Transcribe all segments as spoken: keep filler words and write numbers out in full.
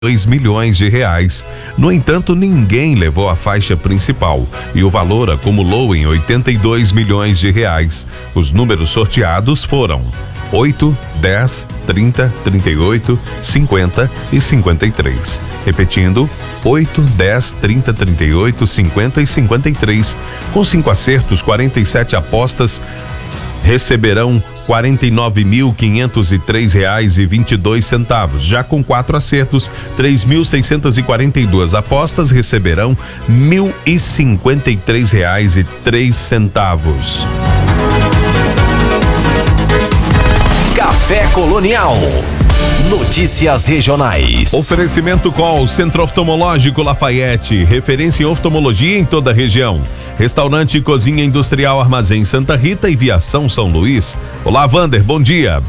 dois milhões de reais. No entanto, ninguém levou a faixa principal e o valor acumulou em oitenta e dois milhões de reais. Os números sorteados foram oito, dez, trinta, trinta e oito, cinquenta e cinquenta e três. Repetindo, oito, dez, trinta, trinta e oito, cinquenta e cinquenta e três. Com cinco acertos, quarenta e sete apostas receberão quarenta e nove mil quinhentos e três reais e vinte e dois centavos. Já com quatro acertos, três mil seiscentas e quarenta e duas apostas receberão mil e cinquenta e três reais e três centavos. Café Colonial. Notícias regionais. Oferecimento Col, Centro Oftalmológico Lafayette, referência em oftalmologia em toda a região. Restaurante e Cozinha Industrial Armazém Santa Rita e Viação São Luís. Olá, Vander, bom dia.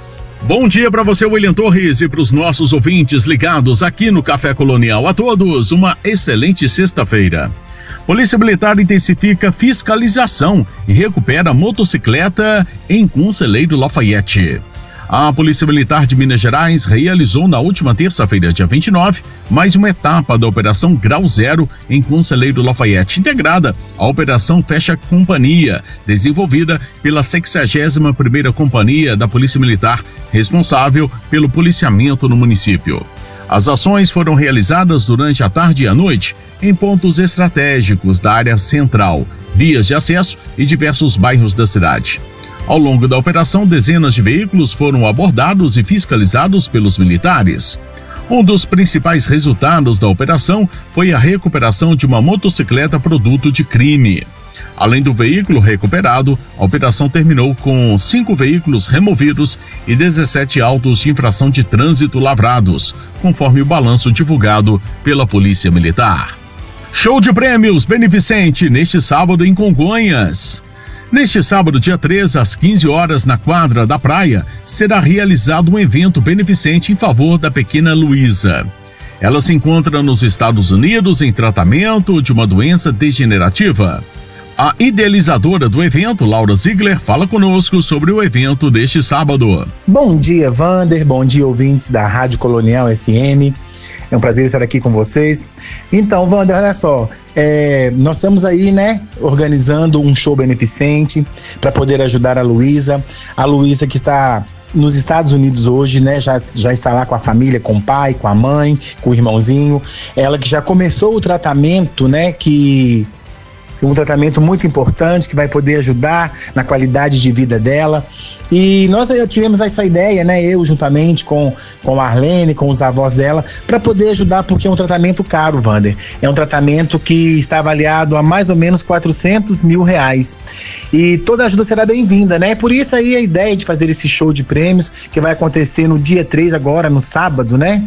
Bom dia para você, William Torres, e para os nossos ouvintes ligados aqui no Café Colonial. A todos, uma excelente sexta-feira. Polícia Militar intensifica fiscalização e recupera motocicleta em Conselheiro Lafayette. A Polícia Militar de Minas Gerais realizou na última terça-feira, dia vinte e nove, mais uma etapa da Operação Grau Zero em Conselheiro Lafayette, integrada à Operação Fecha Companhia, desenvolvida pela sexagésima primeira Companhia da Polícia Militar, responsável pelo policiamento no município. As ações foram realizadas durante a tarde e a noite em pontos estratégicos da área central, vias de acesso e diversos bairros da cidade. Ao longo da operação, dezenas de veículos foram abordados e fiscalizados pelos militares. Um dos principais resultados da operação foi a recuperação de uma motocicleta produto de crime. Além do veículo recuperado, a operação terminou com cinco veículos removidos e dezessete autos de infração de trânsito lavrados, conforme o balanço divulgado pela Polícia Militar. Show de prêmios beneficente neste sábado em Congonhas. Neste sábado, dia três, às quinze horas, na quadra da praia, será realizado um evento beneficente em favor da pequena Luísa. Ela se encontra nos Estados Unidos em tratamento de uma doença degenerativa. A idealizadora do evento, Laura Ziegler, fala conosco sobre o evento deste sábado. Bom dia, Vander. Bom dia, ouvintes da Rádio Colonial F M. É um prazer estar aqui com vocês. Então, Vander, olha só, é, nós estamos aí, né, organizando um show beneficente para poder ajudar a Luísa. A Luísa que está nos Estados Unidos hoje, né, já, já está lá com a família, com o pai, com a mãe, com o irmãozinho. Ela que já começou o tratamento, né, que... um tratamento muito importante que vai poder ajudar na qualidade de vida dela. E nós tivemos essa ideia, né, eu juntamente com, com a Arlene, com os avós dela, para poder ajudar, porque é um tratamento caro, Vander. É um tratamento que está avaliado a mais ou menos quatrocentos mil reais. E toda ajuda será bem-vinda, né? Por isso aí a ideia de fazer esse show de prêmios, que vai acontecer no dia três agora, no sábado, né?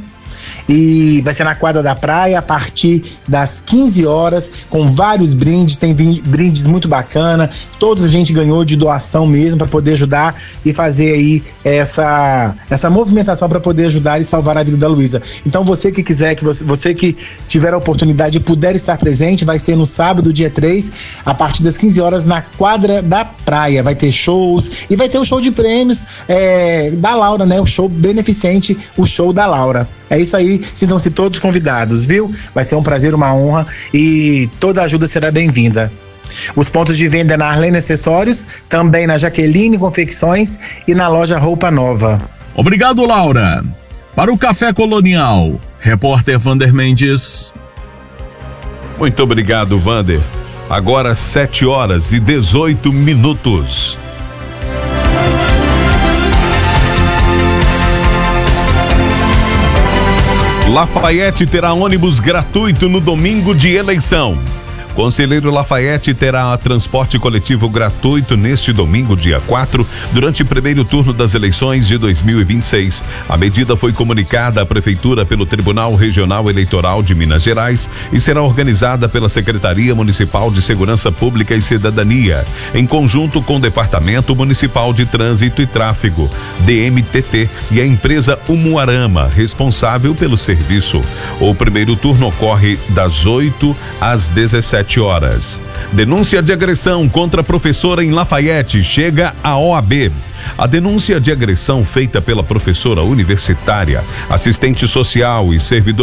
E vai ser na quadra da praia a partir das quinze horas, com vários brindes, tem brindes muito bacana, todos a gente ganhou de doação mesmo para poder ajudar e fazer aí essa, essa movimentação para poder ajudar e salvar a vida da Luísa. Então você que quiser, que você, você que tiver a oportunidade e puder estar presente, vai ser no sábado, dia três, a partir das quinze horas, na quadra da praia. Vai ter shows e vai ter o show de prêmios é, da Laura, né? O show beneficente, o show da Laura. É isso aí, sintam-se todos convidados, viu? Vai ser um prazer, uma honra e toda ajuda será bem-vinda. Os pontos de venda na Arlene Acessórios, também na Jaqueline Confecções e na loja Roupa Nova. Obrigado, Laura. Para o Café Colonial, repórter Vander Mendes. Muito obrigado, Vander. Agora sete horas e dezoito minutos. Lafayette terá ônibus gratuito no domingo de eleição. Conselheiro Lafayette terá transporte coletivo gratuito neste domingo, dia quatro, durante o primeiro turno das eleições de dois mil e vinte e seis. A medida foi comunicada à Prefeitura pelo Tribunal Regional Eleitoral de Minas Gerais e será organizada pela Secretaria Municipal de Segurança Pública e Cidadania, em conjunto com o Departamento Municipal de Trânsito e Tráfego, D M T T, e a empresa Umuarama, responsável pelo serviço. O primeiro turno ocorre das oito às dezessete horas. Denúncia de agressão contra professora em Lafayette chega à O A B. A denúncia de agressão feita pela professora universitária, assistente social e servidor